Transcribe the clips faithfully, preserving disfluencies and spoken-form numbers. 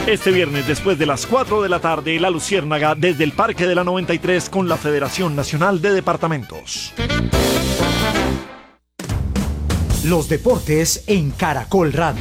Este viernes, después de las cuatro de la tarde, La Luciérnaga desde el Parque de la noventa y tres con la Federación Nacional de Departamentos. Los deportes en Caracol Radio.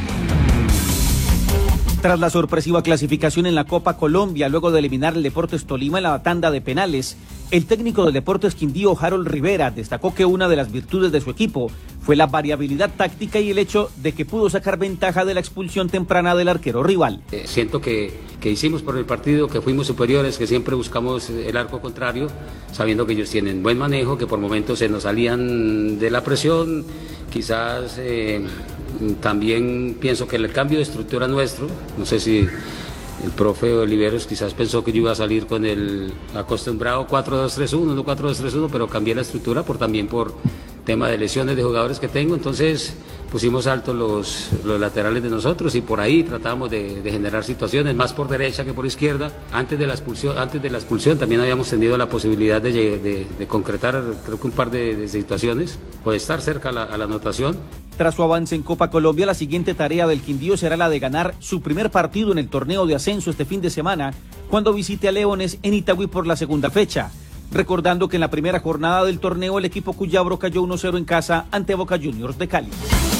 Tras la sorpresiva clasificación en la Copa Colombia, luego de eliminar el Deportes Tolima en la tanda de penales, el técnico del Deportes Quindío, Harold Rivera, destacó que una de las virtudes de su equipo fue la variabilidad táctica y el hecho de que pudo sacar ventaja de la expulsión temprana del arquero rival. Eh, siento que, que hicimos por el partido, que fuimos superiores, que siempre buscamos el arco contrario, sabiendo que ellos tienen buen manejo, que por momentos se nos salían de la presión, quizás... Eh, También pienso que el cambio de estructura nuestro, no sé si el profe Oliveros quizás pensó que yo iba a salir con el acostumbrado cuatro dos tres uno, no cuatro dos tres uno, pero cambié la estructura por también por tema de lesiones de jugadores que tengo, entonces pusimos alto los, los laterales de nosotros y por ahí tratamos de, de generar situaciones, más por derecha que por izquierda. Antes de la expulsión, antes de la expulsión también habíamos tenido la posibilidad de, de, de concretar creo que un par de, de situaciones, o de estar cerca a la, a la anotación. Tras su avance en Copa Colombia, la siguiente tarea del Quindío será la de ganar su primer partido en el torneo de ascenso este fin de semana, cuando visite a Leones en Itagüí por la segunda fecha. Recordando que en la primera jornada del torneo el equipo Cuyabro cayó uno cero en casa ante Boca Juniors de Cali.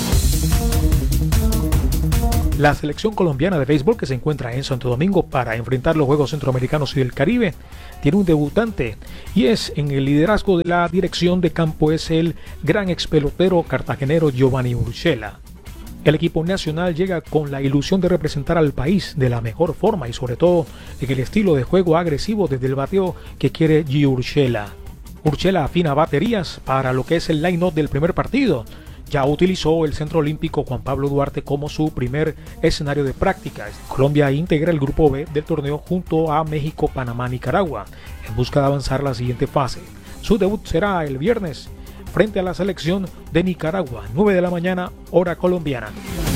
La selección colombiana de béisbol, que se encuentra en Santo Domingo para enfrentar los Juegos Centroamericanos y del Caribe, tiene un debutante y es en el liderazgo de la dirección de campo es el gran expelotero cartagenero Giovanni Urshela. El equipo nacional llega con la ilusión de representar al país de la mejor forma y sobre todo en el estilo de juego agresivo desde el bateo que quiere G. Urshela. Urshela afina baterías para lo que es el line-up del primer partido. Ya utilizó el Centro Olímpico Juan Pablo Duarte como su primer escenario de práctica. Colombia integra el grupo B del torneo junto a México, Panamá, Nicaragua, en busca de avanzar a la siguiente fase. Su debut será el viernes frente a la selección de Nicaragua, nueve de la mañana, hora colombiana.